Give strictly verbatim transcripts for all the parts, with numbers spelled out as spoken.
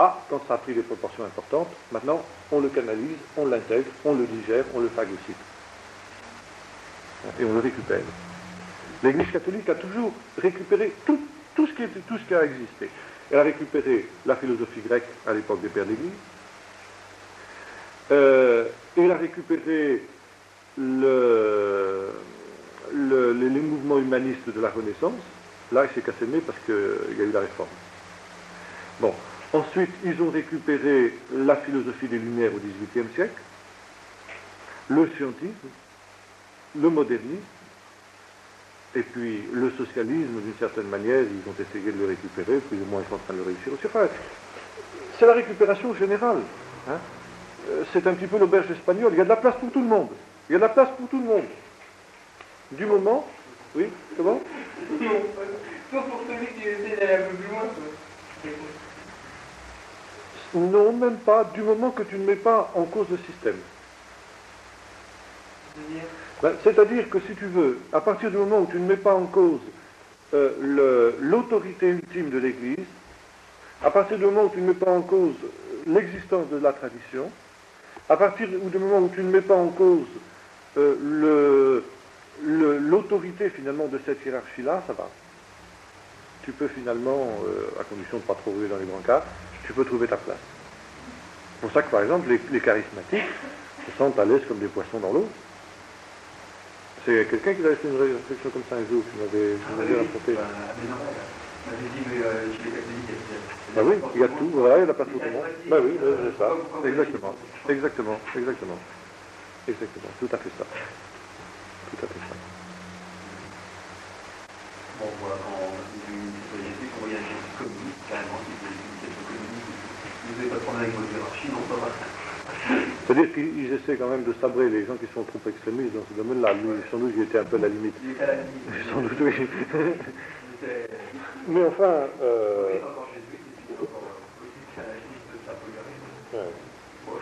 ah, quand ça a pris des proportions importantes, maintenant on le canalise, on l'intègre, on le digère, on le phagocyte. Et on le récupère. L'Église catholique a toujours récupéré tout, tout, ce qui était, tout ce qui a existé. Elle a récupéré la philosophie grecque à l'époque des pères d'Église. Euh, elle a récupéré le, le, les, les mouvements humanistes de la Renaissance. Là, il s'est cassé le nez parce qu'il y a eu la réforme. Bon. Ensuite, ils ont récupéré la philosophie des Lumières au dix-huitième siècle, le scientisme, le modernisme, et puis le socialisme, d'une certaine manière, ils ont essayé de le récupérer, plus ou moins ils sont en train de le réussir aussi. Enfin, c'est la récupération générale. Hein. C'est un petit peu l'auberge espagnole, il y a de la place pour tout le monde. Il y a de la place pour tout le monde. Du moment... Oui, comment? Sauf pour celui qui essaie d'aller un peu plus loin. Non, même pas, du moment que tu ne mets pas en cause le système. Ben, c'est-à-dire que si tu veux, à partir du moment où tu ne mets pas en cause euh, le, l'autorité ultime de l'Église, à partir du moment où tu ne mets pas en cause l'existence de la tradition, à partir du moment où tu ne mets pas en cause euh, le, le, l'autorité finalement de cette hiérarchie-là, ça va. Tu peux finalement, euh, à condition de ne pas trop rouler dans les brancards, tu peux trouver ta place. C'est pour ça que, par exemple, les, les charismatiques se sentent à l'aise comme des poissons dans l'eau. C'est quelqu'un qui avait fait une réflexion comme ça un jour, qui m'avait raconté. Bah, mais non, m'avait dit, mais euh, chez les catholiques, il y a... Ben oui, il y a tout, voilà, il y a la place pour tout le monde. Ben oui, c'est ça. Exactement, exactement, exactement. Exactement, tout à fait ça. Tout à fait ça. Bon, voilà, quand on dit une citoyenneté, quand il y a un geste communiste, carrément, si vous avez une question communiste, vous n'avez pas de problème avec votre hiérarchie, non, ça va. C'est-à-dire qu'ils essaient quand même de sabrer les gens qui sont trop extrémistes dans ce domaine-là. Lui, sans doute, il était un peu à la limite. Il était à la limite. Sans doute, oui. Mais enfin... Euh... Oui, encore jésuite, et puis encore politique à la limite de sa polarité. Ouais. Bon,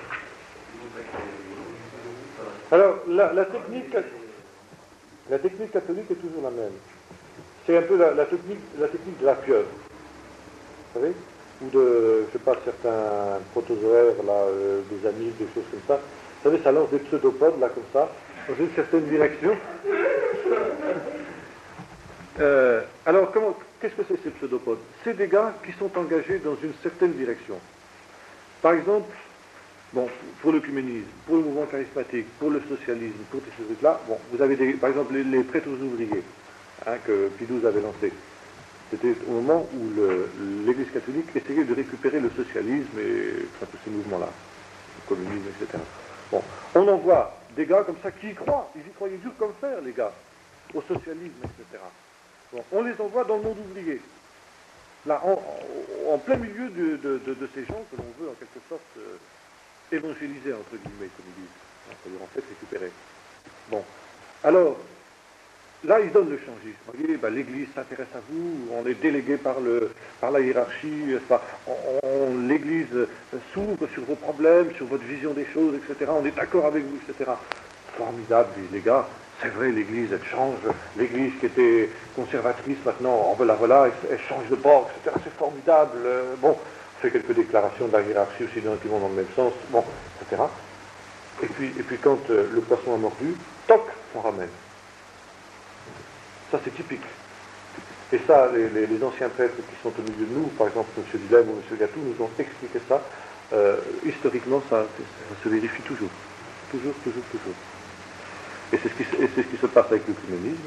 alors, la, la, technique, la technique catholique est toujours la même. C'est un peu la, la, technique, la technique de la pieuvre. Vous savez? Ou de, je sais pas, certains protozoaires, là, euh, des amibes, des choses comme ça. Vous savez, ça lance des pseudopodes, là, comme ça, dans une certaine direction. Euh, alors, comment, qu'est-ce que c'est ces pseudopodes? C'est des gars qui sont engagés dans une certaine direction. Par exemple, bon, pour l'œcuménisme, pour le mouvement charismatique, pour le socialisme, pour ces trucs-là, bon, vous avez des, par exemple les, les prêtres ouvriers, hein, que Pie douze avait lancé. C'était au moment où le, l'Église catholique essayait de récupérer le socialisme et enfin, tous ces mouvements-là, le communisme, et cetera. Bon, on en voit des gars comme ça qui y croient, ils y croyaient dur comme fer, les gars, au socialisme, et cetera. Bon, on les envoie dans le monde ouvrier, là, en, en, en plein milieu de, de, de, de ces gens que l'on veut en quelque sorte euh, évangéliser, entre guillemets, comme ils disent, c'est-à-dire en fait récupérer. Bon, alors, là, ils donnent le changisme. Vous voyez, ben, l'Église s'intéresse à vous, on est délégué par, le, par la hiérarchie, enfin, on, on, l'Église s'ouvre sur vos problèmes, sur votre vision des choses, et cetera. On est d'accord avec vous, et cetera. Formidable, disent les gars. C'est vrai, l'Église, elle change. L'Église qui était conservatrice, maintenant, en voilà, voilà, elle, elle change de bord, et cetera. C'est formidable. Euh, bon, on fait quelques déclarations de la hiérarchie aussi qui vont dans le même sens, bon, et cetera. Et puis, et puis quand euh, le poisson a mordu, toc, on ramène. Ça, c'est typique. Et ça, les, les, les anciens prêtres qui sont au milieu de nous, par exemple M. Villem ou M. Gatou, nous ont expliqué ça. Euh, historiquement, ça, ça se vérifie toujours. Toujours, toujours, toujours. Et c'est ce qui, et c'est ce qui se passe avec l'œcuménisme.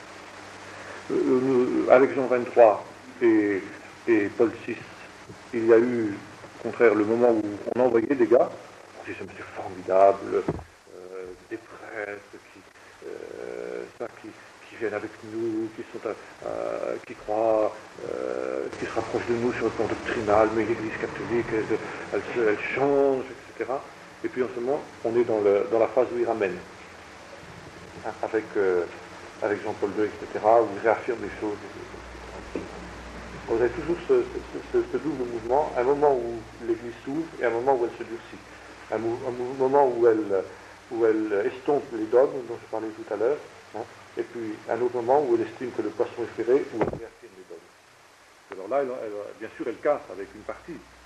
Euh, avec Jean vingt-trois et, et Paul six, il y a eu, au contraire, le moment où on envoyait des gars, on disait, c'est formidable, euh, des prêtres qui, euh, ça, qui, qui viennent avec nous, qui sont, euh, qui croient, euh, qui se rapprochent de nous sur le plan doctrinal, mais l'Église catholique, elle, elle, elle, elle change, et cetera. Et puis en ce moment, on est dans, le, dans la phase où il ramène. Avec, euh, avec Jean-Paul deux, et cetera, où il réaffirme les choses. Vous avez toujours ce, ce, ce, ce double mouvement, un moment où l'Église s'ouvre et un moment où elle se durcit. Un, mou, un moment où elle, où elle estompe les dogmes dont je parlais tout à l'heure, hein, et puis un autre moment où elle estime que le poisson est ferré, où elle réaffirme les dogmes. Alors là, elle, elle, bien sûr, elle casse avec une partie.